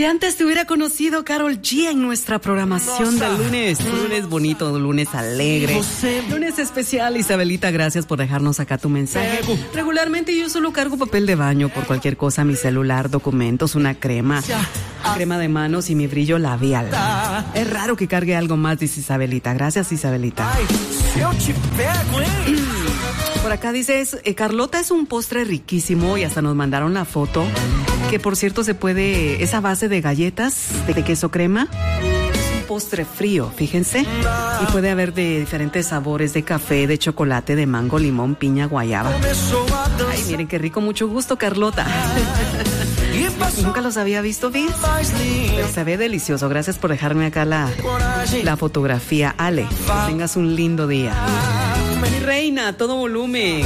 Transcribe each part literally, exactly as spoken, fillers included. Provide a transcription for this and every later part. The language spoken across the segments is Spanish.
Si antes te hubiera conocido Karol G en nuestra programación del lunes, lunes bonito, lunes alegre, lunes especial. Isabelita, gracias por dejarnos acá tu mensaje. Regularmente yo solo cargo papel de baño por cualquier cosa, mi celular, documentos, una crema, crema de manos y mi brillo labial. Es raro que cargue algo más, dice Isabelita. Gracias, Isabelita. Por acá dice, eh, Carlota, es un postre riquísimo y hasta nos mandaron la foto, que por cierto se puede, esa base de galletas de queso crema, es un postre frío, fíjense, y puede haber de diferentes sabores, de café, de chocolate, de mango, limón, piña, guayaba. Ay, miren qué rico, mucho gusto, Carlota. Nunca los había visto, ¿ves? Pero se ve delicioso. Gracias por dejarme acá la, la fotografía. Ale, que tengas un lindo día. Mi reina, todo volumen.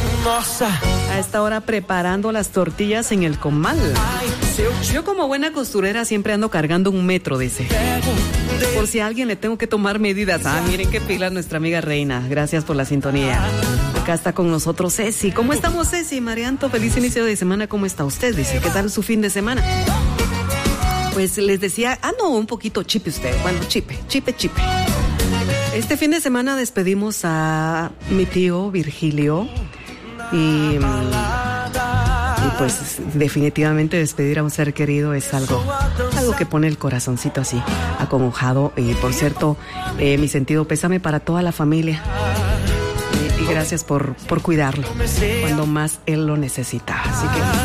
A esta hora preparando las tortillas en el comal. Yo como buena costurera siempre ando cargando un metro, dice. Por si a alguien le tengo que tomar medidas. Ah, miren qué pila nuestra amiga Reina. Gracias por la sintonía. Acá está con nosotros Ceci. ¿Cómo estamos, Ceci? Marianto, feliz inicio de semana. ¿Cómo está usted? Dice, ¿qué tal su fin de semana? Pues les decía, ah, no, un poquito chipe usted. Bueno, chipe, chipe, chipe. Este fin de semana despedimos a mi tío Virgilio. Y, y pues definitivamente despedir a un ser querido es algo, algo que pone el corazoncito así, acongojado. Y por cierto, eh, mi sentido pésame para toda la familia. Y, y gracias por, por cuidarlo cuando más él lo necesita. Así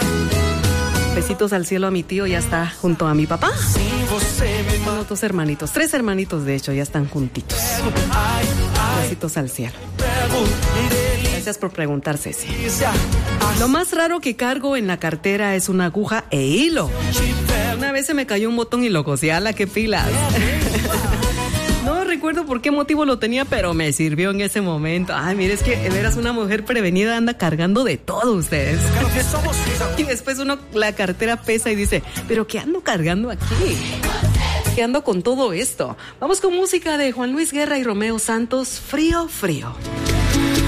que besitos al cielo a mi tío, ya está junto a mi papá. Con otros hermanitos, tres hermanitos de hecho, ya están juntitos. Besitos al cielo. Gracias por preguntar, Ceci. Lo más raro que cargo en la cartera es una aguja e hilo. Una vez se me cayó un botón y lo cosí. ¡Ala, qué pilas! No recuerdo por qué motivo lo tenía, pero me sirvió en ese momento. Ay, mire, es que de veras una mujer prevenida anda cargando de todo, ustedes. Y después uno, la cartera pesa y dice, ¿pero qué ando cargando aquí? ¿Qué ando con todo esto? Vamos con música de Juan Luis Guerra y Romeo Santos, Frío, Frío.